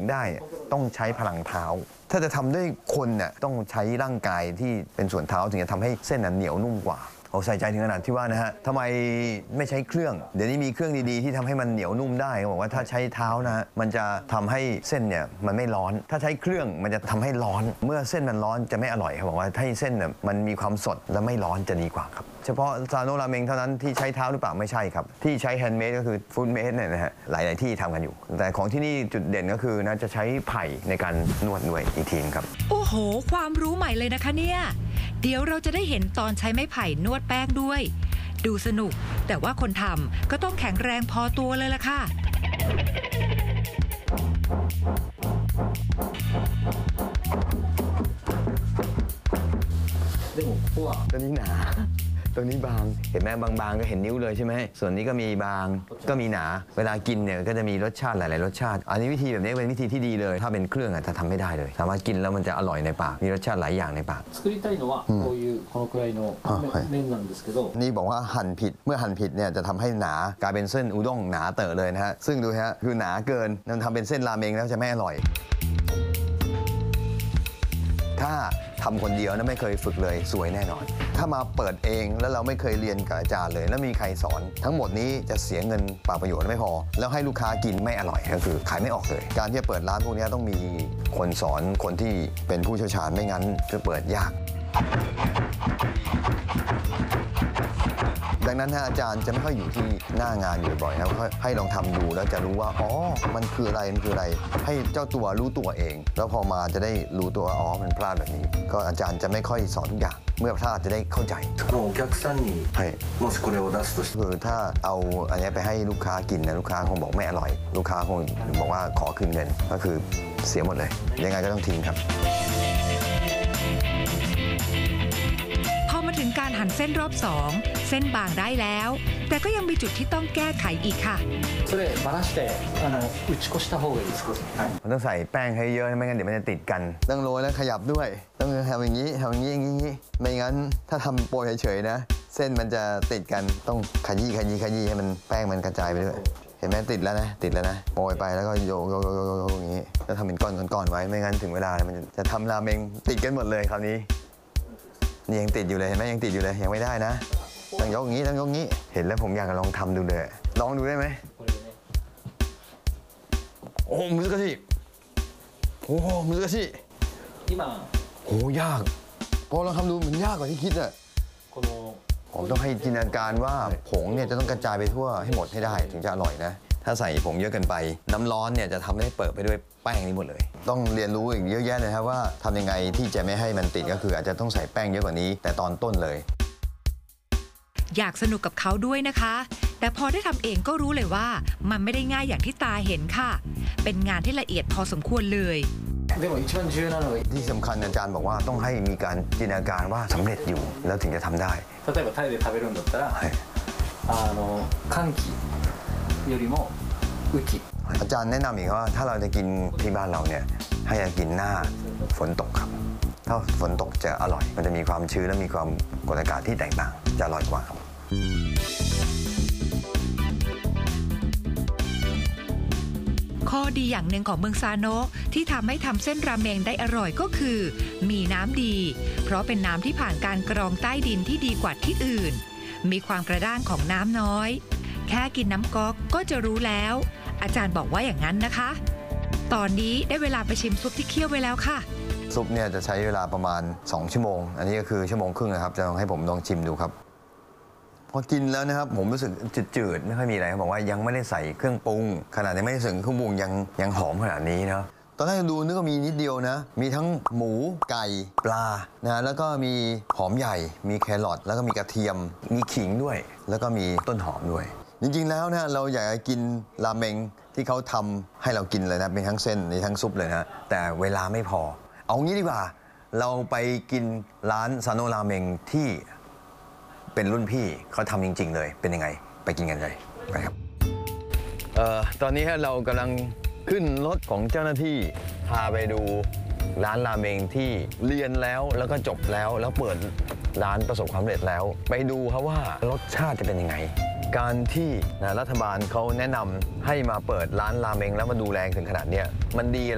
ได้ต้องใช้พลังเท้าถ้าจะทำด้วยคนเนี่ยต้องใช้ร่างกายที่เป็นส่วนเท้าถึงจะทำให้เส้นเหนียวนุ่มกว่าเอาใส่ใจถึงขนาดที่ว่านะฮะทำไมไม่ใช้เครื่องเดี๋ยวนี้มีเครื่องดีๆที่ทำให้มันเหนียวนุ่มได้บอกว่าถ้าใช้เท้านะฮะมันจะทำให้เส้นเนี่ยมันไม่ร้อนถ้าใช้เครื่องมันจะทำให้ร้อนเมื่อเส้นมันร้อนจะไม่อร่อยเขาบอกว่าถ้าเส้นเนี่ยมันมีความสดและไม่ร้อนจะดีกว่าครับเฉพาะซาโนะราเมงเท่านั้นที่ใช้เท้าหรือเปล่าไม่ใช่ครับที่ใช้แฮนด์เมดก็คือฟู้ดเมดเนี่ยนะฮะหลายๆที่ทำกันอยู่แต่ของที่นี่จุดเด่นก็คือนะจะใช้ไผ่ในการนวดด้วยอีกทีครับโอ้โหความรู้ใหม่เลยนะคะเนี่ยเดี๋ยวเราจะได้เห็นตอนใช้ไม้ไผ่นวดแป้งด้วยดูสนุกแต่ว่าคนทำก็ต้องแข็งแรงพอตัวเลยล่ะค่ะตัวนี้หนาตัวนี้บางเห็นไหมบางๆก็เห็นนิ้วเลยใช่ไหมส่วนนี้ก็มีบางก็มีหนาเวลากินเนี่ยก็จะมีรสชาติหลายๆรสชาติอันนี้วิธีแบบนี้เป็นวิธีที่ดีเลยถ้าเป็นเครื่องจะทำไม่ได้เลยสามารถกินแล้วมันจะอร่อยในปากมีรสชาติหลายอย่างในปาก作りたいのはこういうこのくらいの麺なんですけどนี่บอกว่าหั่นผิดเมื่อหั่นผิดเนี่ยจะทำให้หนากลายเป็นเส้นอุด้งหนาเต๋อเลยนะฮะซึ่งดูฮะคือหนาเกินมันทำเป็นเส้นราเมงแล้วจะไม่อร่อยถ้าทำคนเดียวนะไม่เคยฝึกเลยสวยแน่นอนถ้ามาเปิดเองแล้วเราไม่เคยเรียนกับอาจารย์เลยแล้วมีใครสอนทั้งหมดนี้จะเสียเงินเปล่าประโยชน์ไม่พอแล้วให้ลูกค้ากินไม่อร่อยก็คือขายไม่ออกเลยการที่จะเปิดร้านพวกนี้ต้องมีคนสอนคนที่เป็นผู้เชี่ยวชาญไม่งั้นจะเปิดยากดังนั้นอาจารย์จะไม่ค่อยอยู่ที่หน้างานอยู่บ่อยนะให้ลองทำดูแล้วจะรู้ว่าอ๋อมันคืออะไรให้เจ้าตัวรู้ตัวเองแล้วพอมาจะได้รู้ตัวอ๋อมันพลาดแบบนี้ก็อาจารย์จะไม่ค่อยสอนทุกอย่างเมื่อพลาดจะได้เข้าใจお客さんにもしこれを出すとしてคือถ้าเอาอันนี้ไปให้ลูกค้ากินนะลูกค้าคงบอกไม่อร่อยลูกค้าคงบอกว่าขอคืนเงินก็คือเสียหมดเลยยังไงก็ต้องทิ้งครับมาถึงการหั่นเส้นรอบ2เส้นบางได้แล้วแต่ก็ยังมีจุดที่ต้องแก้ไขอีกค่ะそればらして打ち越した方がいいですมันต้องใส่แป้งให้เยอะไม่งั้นเดี๋ยวมันจะติดกันต้องโรยแล้วขยับด้วยต้องทำอย่างนี้ไม่งั้นถ้าทำโปรยเฉยๆนะเส้นมันจะติดกันต้องขยี้ให้มันแป้งมันกระจายไปด้วยเห็นไหมติดแล้วนะโปรยไปแล้วก็โยกอย่างนี้แล้วทำเป็นก้อนไว้ไม่งั้นถึงเวลามันจะทำราเมงติดกันหมดเลยคราวนี้นี่ยังติดอยู่เลยเห็นไหมยังติดอยู่เลยยังไม่ได้นะต้องยกอย่างนี้เห็นแล้วผมอยากลองทำดูเลยลองดูได้ไหมโอ้難しいโอ้難しいโอ้ยากพอเราทำดูมันยากกว่าที่คิดอะผมต้องให้จินตนาการว่าผงเนี่ยจะต้องกระจายไปทั่วให้หมดให้ได้ถึงจะอร่อยนะถ้าใส่ผงเยอะเกินไปน้ำร้อนเนี่ยจะทำให้เปิดไปด้วยแป้งนี้หมดเลยต้องเรียนรู้อีกเยอะแยะเลยครับว่าทำยังไงที่จะไม่ให้มันติดก็คืออาจจะต้องใส่แป้งเยอะกว่านี้แต่ตอนต้นเลยอยากสนุกกับเขาด้วยนะคะแต่พอได้ทำเองก็รู้เลยว่ามันไม่ได้ง่ายอย่างที่ตาเห็นค่ะเป็นงานที่ละเอียดพอสมควรเลยที่สำคัญอาจารย์บอกว่าต้องให้มีการจินตนาการว่าสำเร็จอยู่แล้วถึงจะทำได้例えばタイで食べるんだったら寒気よりも雨季อาจารย์แนะนำอีกว่าถ้าเราจะกินที่บ้านเราเนี่ยให้กินหน้าฝนตกครับถ้าฝนตกจะอร่อยมันจะมีความชื้นและมีความกดอากาศที่แตกต่างจะอร่อยกว่าครับข้อดีอย่างหนึ่งของเมืองซาโนะที่ทำให้ทำเส้นราเมงได้อร่อยก็คือมีน้ำดีเพราะเป็นน้ำที่ผ่านการกรองใต้ดินที่ดีกว่าที่อื่นมีความกระด้างของน้ำน้อยแค่กินน้ำก๊อกก็จะรู้แล้วอาจารย์บอกว่าอย่างนั้นนะคะตอนนี้ได้เวลาไปชิมซุปที่เคี่ยวไว้แล้วค่ะซุปเนี่ยจะใช้เวลาประมาณ2ชั่วโมงอันนี้ก็คือ1.5 ชั่วโมงนะครับจะลองให้ผมลองชิมดูครับพอกินแล้วนะครับผมรู้สึกจืดๆไม่ค่อยมีอะไรเขาบอกว่ายังไม่ได้ใส่เครื่องปรุงขนาดยังไม่ได้ใส่เครื่องปรุงยังหอมขนาดนี้นะตอนแรกดูนึกว่ามีนิดเดียวนะมีทั้งหมูไก่ปลานะแล้วก็มีหอมใหญ่มีแครอทแล้วก็มีกระเทียมมีขิงด้วยแล้วก็มีต้นหอมด้วยจริงๆแล้วนะเราอยากจะกินราเมงที่เขาทำให้เรากินเลยนะเป็นทั้งเส้นในทั้งซุปเลยนะแต่เวลาไม่พอเอางี้ดีกว่าเราไปกินร้านซาโนะราเมงที่เป็นรุ่นพี่เขาทำจริงๆเลยเป็นยังไงไปกินกันเลยไปครับตอนนี้เรากำลังขึ้นรถของเจ้าหน้าที่พาไปดูร้านราเมงที่เรียนแล้วก็จบแล้วเปิดร้านประสบความสำเร็จแล้วไปดูครับว่ารสชาติจะเป็นยังไงการที่รัฐบาลเขาแนะนำให้มาเปิดร้านราเมงแล้วมาดูแลถึงขนาดนี้มันดี